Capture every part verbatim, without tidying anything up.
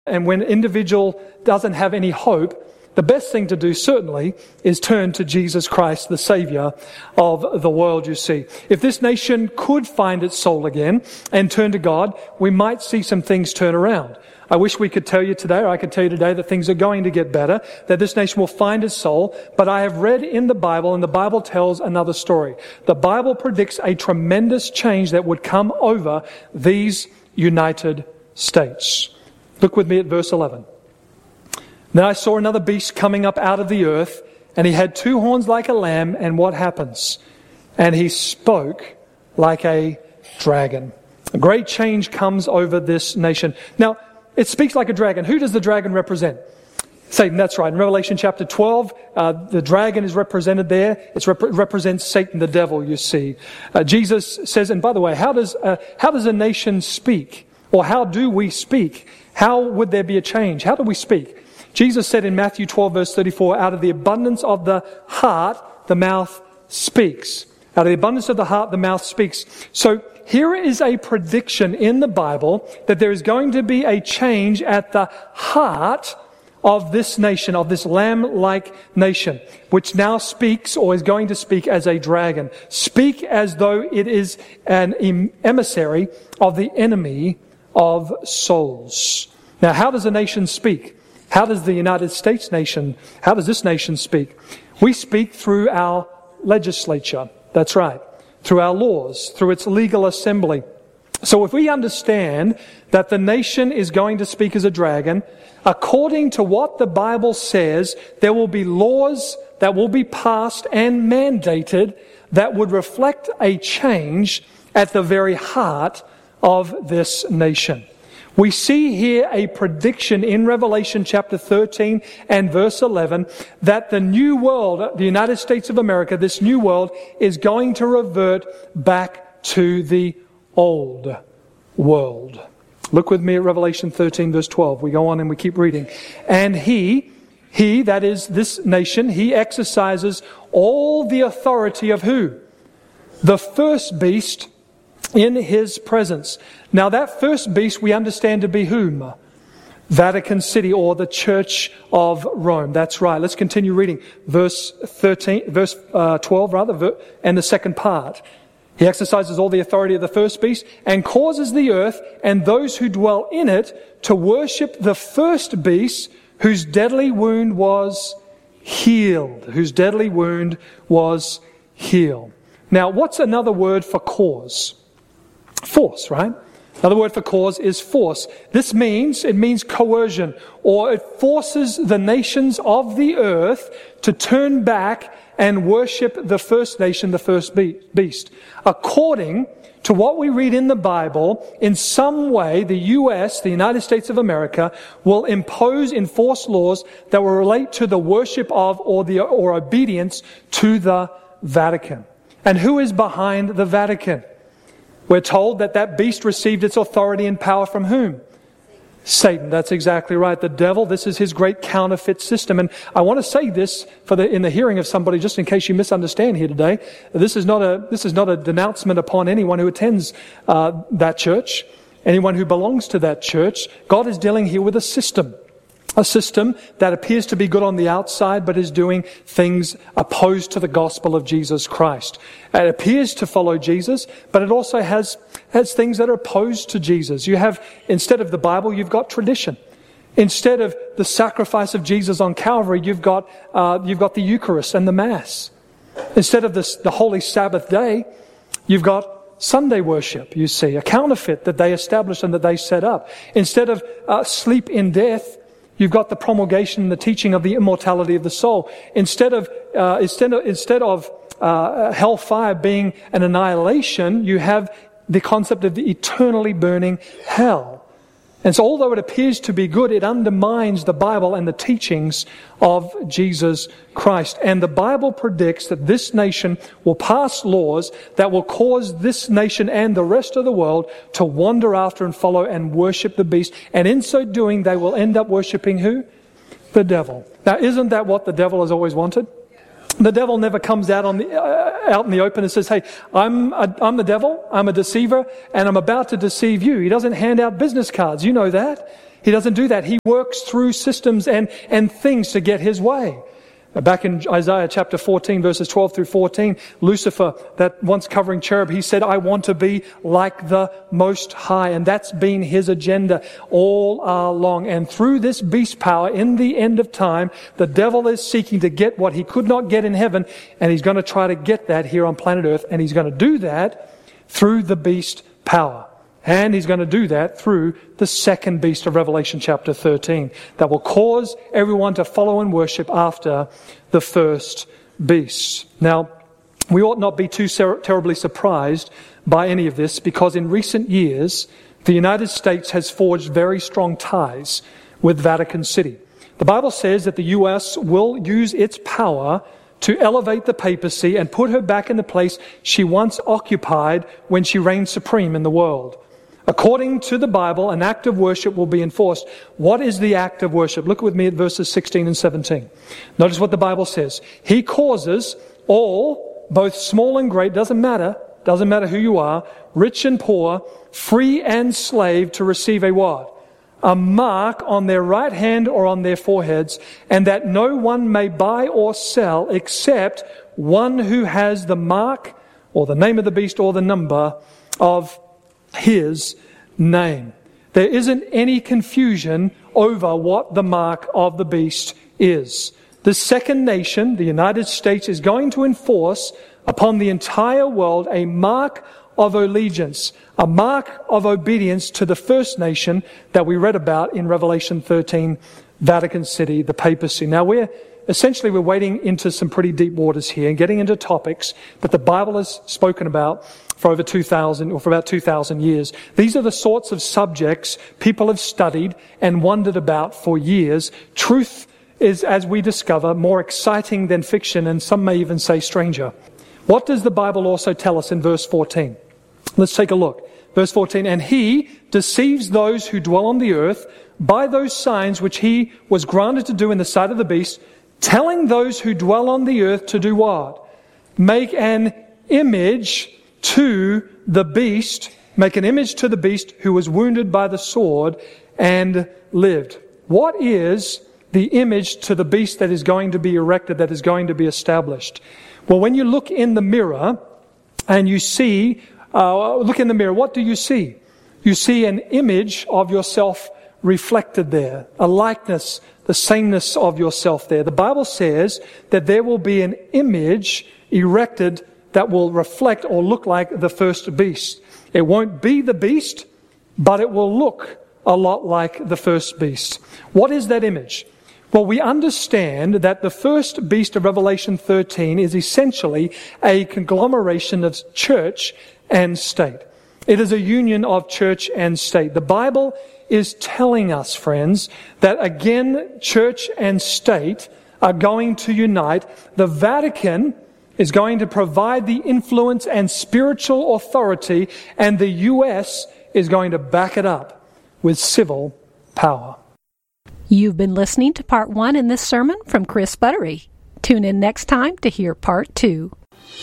And when an individual doesn't have any hope, the best thing to do certainly is turn to Jesus Christ, the Savior of the world, you see. If this nation could find its soul again and turn to God, we might see some things turn around. I wish we could tell you today, or I could tell you today, that things are going to get better, that this nation will find its soul. But I have read in the Bible, and the Bible tells another story. The Bible predicts a tremendous change that would come over these United States. Look with me at verse eleven. Then I saw another beast coming up out of the earth, and he had two horns like a lamb, and what happens? And he spoke like a dragon. A great change comes over this nation. Now, it speaks like a dragon. Who does the dragon represent? Satan, that's right. In Revelation chapter twelve, uh, the dragon is represented there. It rep- represents Satan, the devil, you see. Uh, Jesus says, and by the way, how does uh, how does a nation speak? Or how do we speak? How would there be a change? How do we speak? Jesus said in Matthew twelve, verse thirty-four, out of the abundance of the heart, the mouth speaks. Out of the abundance of the heart, the mouth speaks. So here is a prediction in the Bible that there is going to be a change at the heart of this nation, of this lamb-like nation, which now speaks or is going to speak as a dragon. Speak as though it is an emissary of the enemy of souls. Now, how does a nation speak? How does the United States nation, how does this nation speak? We speak through our legislature. That's right. Through our laws, through its legal assembly. So if we understand that the nation is going to speak as a dragon, according to what the Bible says, there will be laws that will be passed and mandated that would reflect a change at the very heart of this nation. We see here a prediction in Revelation chapter thirteen and verse eleven that the new world, the United States of America, this new world is going to revert back to the old world. Look with me at Revelation thirteen verse twelve. We go on and we keep reading. And he, he, that is this nation, he exercises all the authority of who? The first beast in his presence. Now that first beast we understand to be whom? Vatican City, or the Church of Rome. That's right. Let's continue reading. Verse thirteen, verse uh, twelve rather, and the second part. He exercises all the authority of the first beast and causes the earth and those who dwell in it to worship the first beast whose deadly wound was healed. Whose deadly wound was healed. Now, what's another word for cause? Force, right? Another word for cause is force. This means, it means coercion, or it forces the nations of the earth to turn back and worship the first nation, the first beast. According to what we read in the Bible, in some way the U S, the United States of America, will impose, enforce laws that will relate to the worship of or the or obedience to the Vatican. And who is behind the Vatican? We're told that that beast received its authority and power from whom? Satan. That's exactly right. The devil, this is his great counterfeit system. And I want to say this for the, in the hearing of somebody, just in case you misunderstand here today. This is not a, this is not a denouncement upon anyone who attends uh, that church, anyone who belongs to that church. God is dealing here with a system. A system that appears to be good on the outside, but is doing things opposed to the gospel of Jesus Christ. It appears to follow Jesus, but it also has, has things that are opposed to Jesus. You have, instead of the Bible, you've got tradition. Instead of the sacrifice of Jesus on Calvary, you've got, uh, you've got the Eucharist and the Mass. Instead of this, the Holy Sabbath day, you've got Sunday worship, you see, a counterfeit that they established and that they set up. Instead of uh, sleep in death, you've got the promulgation and the teaching of the immortality of the soul. Instead of uh, instead of, instead of uh, hellfire being an annihilation, you have the concept of the eternally burning hell. And so although it appears to be good, it undermines the Bible and the teachings of Jesus Christ. And the Bible predicts that this nation will pass laws that will cause this nation and the rest of the world to wander after and follow and worship the beast. And in so doing, they will end up worshiping who? The devil. Now, isn't that what the devil has always wanted? The devil never comes out on the uh, out in the open and says, "Hey, I'm a, I'm the devil. I'm a deceiver, and I'm about to deceive you." He doesn't hand out business cards. You know that. He doesn't do that. He works through systems and, and things to get his way. Back in Isaiah chapter fourteen, verses twelve through fourteen, Lucifer, that once covering cherub, he said, I want to be like the Most High. And that's been his agenda all along. And through this beast power, in the end of time, the devil is seeking to get what he could not get in heaven, and he's going to try to get that here on planet Earth, and he's going to do that through the beast power. And he's going to do that through the second beast of Revelation chapter thirteen, that will cause everyone to follow and worship after the first beast. Now, we ought not be too ser- terribly surprised by any of this, because in recent years, the United States has forged very strong ties with Vatican City. The Bible says that the U S will use its power to elevate the papacy and put her back in the place she once occupied when she reigned supreme in the world. According to the Bible, an act of worship will be enforced. What is the act of worship? Look with me at verses sixteen and seventeen. Notice what the Bible says. He causes all, both small and great, doesn't matter, doesn't matter who you are, rich and poor, free and slave, to receive a what? A mark on their right hand or on their foreheads, and that no one may buy or sell except one who has the mark or the name of the beast or the number of his name. There isn't any confusion over what the mark of the beast is. The second nation, the United States, is going to enforce upon the entire world a mark of allegiance, a mark of obedience to the first nation that we read about in Revelation thirteen, Vatican City, the papacy. Now we're essentially we're wading into some pretty deep waters here and getting into topics that the Bible has spoken about for over two thousand or for about two thousand years. These are the sorts of subjects people have studied and wondered about for years. Truth is, as we discover, more exciting than fiction, and some may even say stranger. What does the Bible also tell us in verse fourteen? Let's take a look. Verse fourteen, and he deceives those who dwell on the earth by those signs which he was granted to do in the sight of the beast, telling those who dwell on the earth to do what? Make an image to the beast, make an image to the beast who was wounded by the sword and lived. What is the image to the beast that is going to be erected, that is going to be established? Well, when you look in the mirror and you see, uh, look in the mirror, what do you see? You see an image of yourself reflected there, a likeness, the sameness of yourself there. The Bible says that there will be an image erected that will reflect or look like the first beast. It won't be the beast, but it will look a lot like the first beast. What is that image? Well, we understand that the first beast of Revelation thirteen is essentially a conglomeration of church and state. It is a union of church and state. The Bible is telling us, friends, that again, church and state are going to unite. The Vatican is going to provide the influence and spiritual authority, and the U S is going to back it up with civil power. You've been listening to part one in this sermon from Chris Buttery. Tune in next time to hear part two.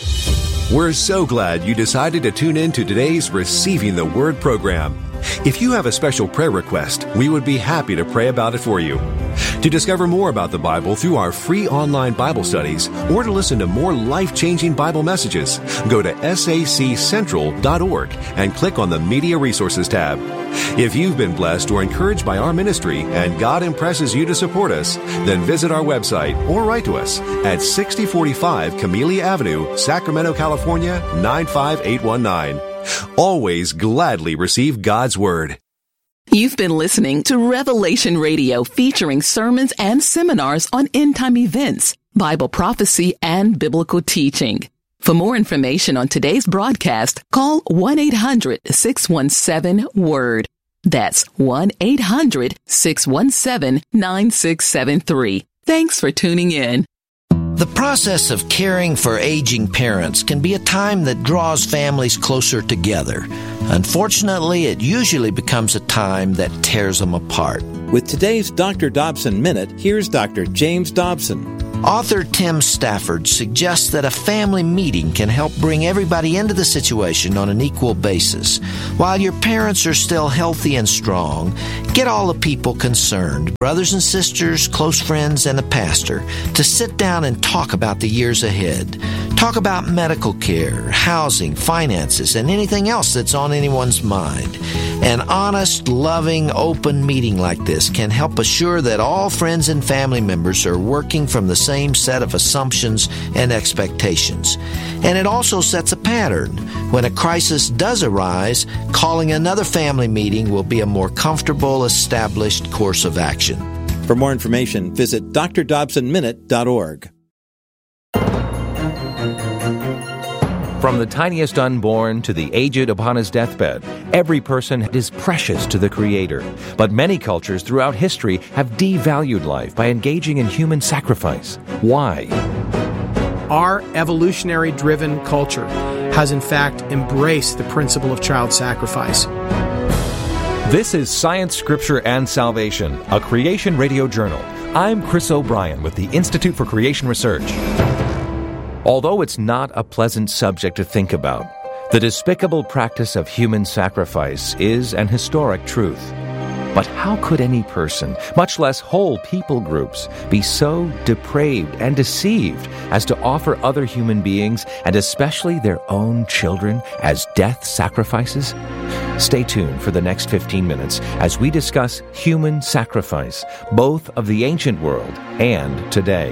We're so glad you decided to tune in to today's Receiving the Word program. If you have a special prayer request, we would be happy to pray about it for you. To discover more about the Bible through our free online Bible studies, or to listen to more life-changing Bible messages, go to S A C central dot org and click on the Media Resources tab. If you've been blessed or encouraged by our ministry and God impresses you to support us, then visit our website or write to us at sixty forty-five Camellia Avenue, Sacramento, California, nine five eight one nine. Always gladly receive God's Word. You've been listening to Revelation Radio, featuring sermons and seminars on end-time events, Bible prophecy, and biblical teaching. For more information on today's broadcast, call one eight hundred six one seven WORD. That's one eight hundred six one seven nine six seven three. Thanks for tuning in. The process of caring for aging parents can be a time that draws families closer together. Unfortunately, it usually becomes a time that tears them apart. With today's Doctor Dobson Minute, here's Doctor James Dobson. Author Tim Stafford suggests that a family meeting can help bring everybody into the situation on an equal basis. While your parents are still healthy and strong, get all the people concerned, brothers and sisters, close friends, and the pastor, to sit down and talk about the years ahead. Talk about medical care, housing, finances, and anything else that's on anyone's mind. An honest, loving, open meeting like this can help assure that all friends and family members are working from the same set of assumptions and expectations. And it also sets a pattern. When a crisis does arise, calling another family meeting will be a more comfortable, established course of action. For more information, visit d r dobson minute dot org. From the tiniest unborn to the aged upon his deathbed, every person is precious to the Creator. But many cultures throughout history have devalued life by engaging in human sacrifice. Why? Our evolutionary-driven culture has in fact embraced the principle of child sacrifice. This is Science, Scripture, and Salvation, a Creation Radio Journal. I'm Chris O'Brien with the Institute for Creation Research. Although it's not a pleasant subject to think about, the despicable practice of human sacrifice is an historic truth. But how could any person, much less whole people groups, be so depraved and deceived as to offer other human beings, and especially their own children, as death sacrifices? Stay tuned for the next fifteen minutes as we discuss human sacrifice, both of the ancient world and today.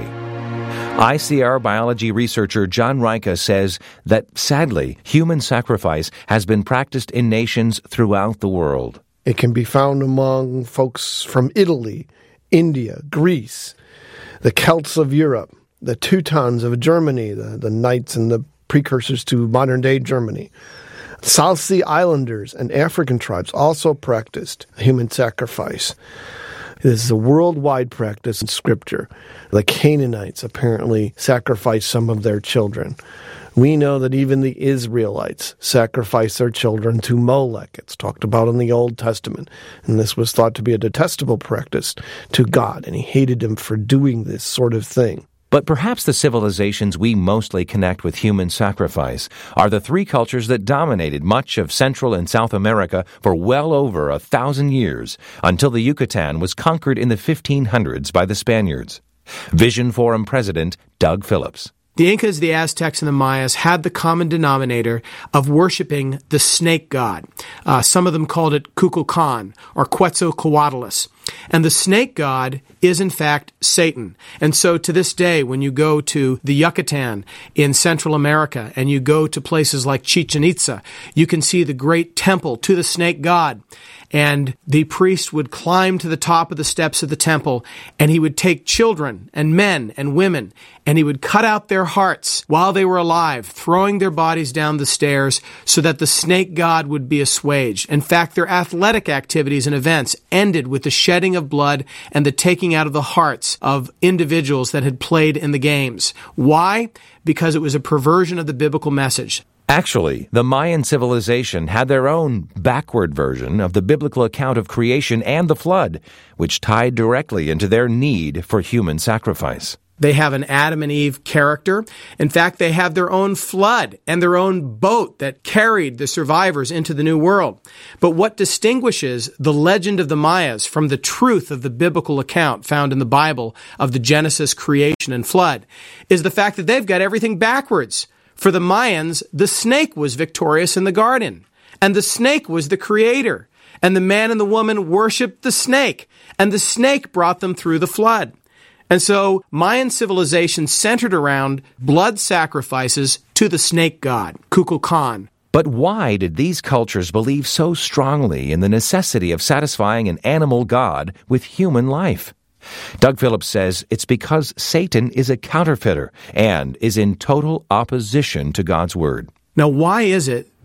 I C R biology researcher John Rika says that, sadly, human sacrifice has been practiced in nations throughout the world. It can be found among folks from Italy, India, Greece, the Celts of Europe, the Teutons of Germany, the, the knights and the precursors to modern-day Germany. South Sea Islanders and African tribes also practiced human sacrifice. This is a worldwide practice in Scripture. The Canaanites apparently sacrificed some of their children. We know that even the Israelites sacrificed their children to Molech. It's talked about in the Old Testament. And this was thought to be a detestable practice to God, and he hated him for doing this sort of thing. But perhaps the civilizations we mostly connect with human sacrifice are the three cultures that dominated much of Central and South America for well over a thousand years, until the Yucatan was conquered in the fifteen hundreds by the Spaniards. Vision Forum President Doug Phillips. The Incas, the Aztecs, and the Mayas had the common denominator of worshiping the snake god. Uh, some of them called it Kukulkan or Quetzalcoatlus. And the snake god is, in fact, Satan. And so to this day, when you go to the Yucatan in Central America and you go to places like Chichen Itza, you can see the great temple to the snake god. And the priest would climb to the top of the steps of the temple, and he would take children and men and women, and he would cut out their hearts while they were alive, throwing their bodies down the stairs so that the snake god would be assuaged. In fact, their athletic activities and events ended with the shedding of blood and the taking out of the hearts of individuals that had played in the games. Why? Because it was a perversion of the biblical message. Actually, the Mayan civilization had their own backward version of the biblical account of creation and the flood, which tied directly into their need for human sacrifice. They have an Adam and Eve character. In fact, they have their own flood and their own boat that carried the survivors into the new world. But what distinguishes the legend of the Mayas from the truth of the biblical account found in the Bible of the Genesis, creation, and flood is the fact that they've got everything backwards. For the Mayans, the snake was victorious in the garden, and the snake was the creator, and the man and the woman worshipped the snake, and the snake brought them through the flood. And so Mayan civilization centered around blood sacrifices to the snake god, Kukulkan. But why did these cultures believe so strongly in the necessity of satisfying an animal god with human life? Doug Phillips says it's because Satan is a counterfeiter and is in total opposition to God's Word. Now, why is it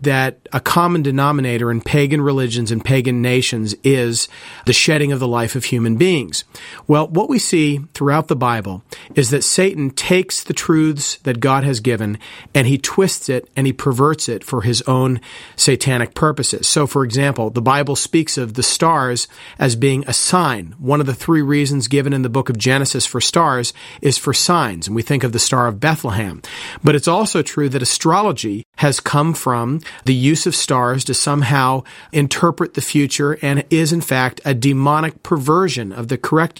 that a common denominator in pagan religions and pagan nations is the shedding of the life of human beings. Well, what we see throughout the Bible is that Satan takes the truths that God has given and he twists it and he perverts it for his own satanic purposes. So, for example, the Bible speaks of the stars as being a sign. One of the three reasons given in the book of Genesis for stars is for signs, and we think of the Star of Bethlehem. But it's also true that astrology has come from the use of stars to somehow interpret the future and is, in fact, a demonic perversion of the correct